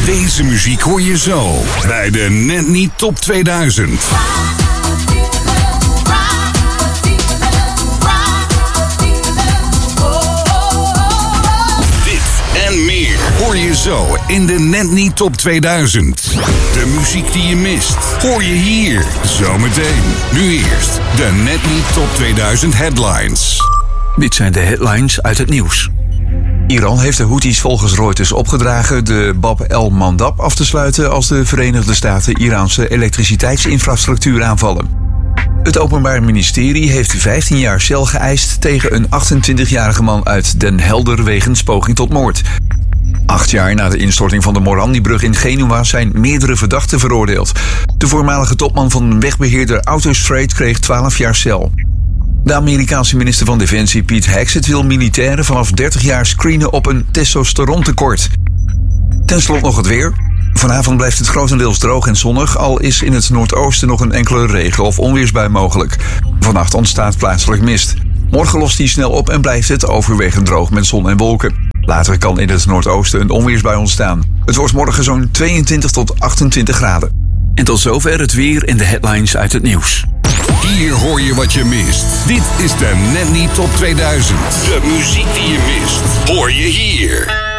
Deze muziek hoor je zo bij de Net Niet Top 2000. En meer hoor je zo in de Net Niet Top 2000. De muziek die je mist, hoor je hier zometeen. Nu eerst de Net Niet Top 2000 headlines. Dit zijn de headlines uit het nieuws. Iran heeft de Houthis volgens Reuters opgedragen de Bab el-Mandab af te sluiten als de Verenigde Staten Iraanse elektriciteitsinfrastructuur aanvallen. Het Openbaar Ministerie heeft 15 jaar cel geëist tegen een 28-jarige man uit Den Helder wegens poging tot moord. 8 jaar na de instorting van de Morandi-brug in Genua zijn meerdere verdachten veroordeeld. De voormalige topman van wegbeheerder Autostrade kreeg 12 jaar cel. De Amerikaanse minister van Defensie Pete Hegseth wil militairen vanaf 30 jaar screenen op een testosterontekort. Ten slotte nog het weer. Vanavond blijft het grotendeels droog en zonnig, al is in het noordoosten nog een enkele regen- of onweersbui mogelijk. Vannacht ontstaat plaatselijk mist. Morgen lost die snel op en blijft het overwegend droog met zon en wolken. Later kan in het noordoosten een onweersbui ontstaan. Het wordt morgen zo'n 22 tot 28 graden. En tot zover het weer en de headlines uit het nieuws. Hier hoor je wat je mist. Dit is de Net Niet Top 2000. De muziek die je mist, hoor je hier.